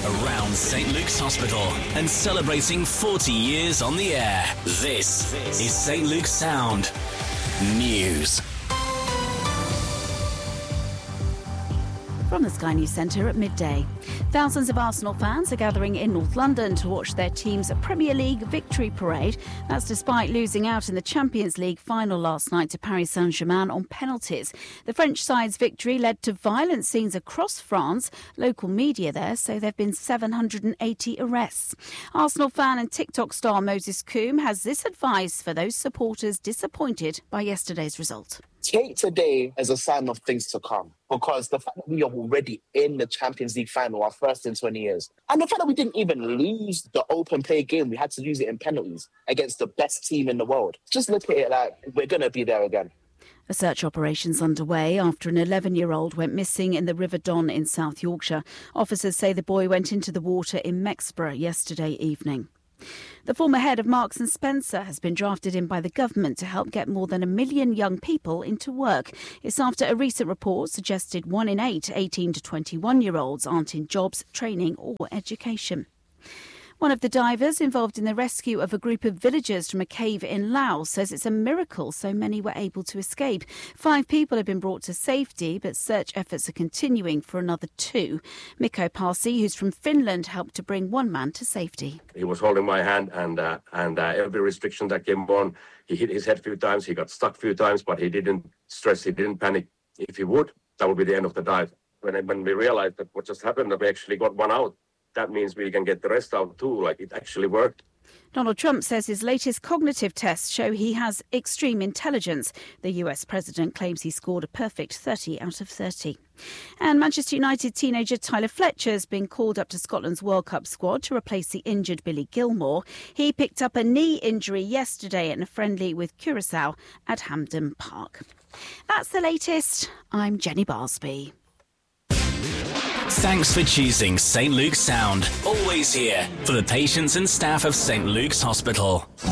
around St. Luke's Hospital and celebrating 40 years on the air. This is St. Luke's Sound News. From the Sky News Centre at midday. Thousands of Arsenal fans are gathering in North London to watch their team's Premier League victory parade. That's despite losing out in the Champions League final last night to Paris Saint-Germain on penalties. The French side's victory led to violent scenes across France. Local media there say there have been 780 arrests. Arsenal fan and TikTok star Moses Coombe has this advice for those supporters disappointed by yesterday's result. Take today as a sign of things to come, because the fact that we are already in the Champions League final, our first in 20 years, and the fact that we didn't even lose the open play game, we had to lose it in penalties against the best team in the world. Just look at it like we're going to be there again. A search operation's underway after an 11-year-old went missing in the River Don in South Yorkshire. Officers say the boy went into the water in Mexborough yesterday evening. The former head of Marks & Spencer has been drafted in by the government to help get more than 1 million young people into work. It's after a recent report suggested 1 in 8 18 to 21-year-olds aren't in jobs, training or education. One of the divers involved in the rescue of a group of villagers from a cave in Laos says it's a miracle so many were able to escape. 5 people have been brought to safety, but search efforts are continuing for another 2. Mikko Parsi, who's from Finland, helped to bring one man to safety. He was holding my hand and every restriction that came on, he hit his head a few times, he got stuck a few times, but he didn't stress, he didn't panic. If he would, that would be the end of the dive. When we realized that what just happened, that we actually got one out, that means we can get the rest out too, like it actually worked. Donald Trump says his latest cognitive tests show he has extreme intelligence. The US president claims he scored a perfect 30 out of 30. And Manchester United teenager Tyler Fletcher has been called up to Scotland's World Cup squad to replace the injured Billy Gilmore. He picked up a knee injury yesterday in a friendly with Curaçao at Hampden Park. That's the latest. I'm Jenny Barsby. Thanks for choosing St. Luke's Sound. Always here for the patients and staff of St. Luke's Hospital.